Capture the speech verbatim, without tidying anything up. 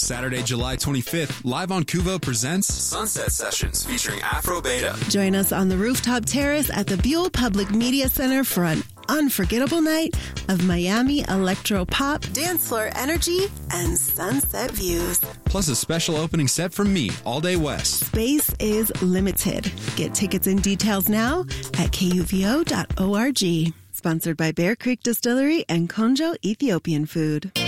Saturday, July twenty-fifth, Live on Kuvo presents Sunset Sessions featuring Afro Beta. Join us on the rooftop terrace at the Buell Public Media Center for an unforgettable night of Miami electro pop, dance floor energy, and sunset views. Plus a special opening set from me, All Day West. Space is limited. Get tickets and details now at K U V O dot org. Sponsored by Bear Creek Distillery and Konjo Ethiopian Food.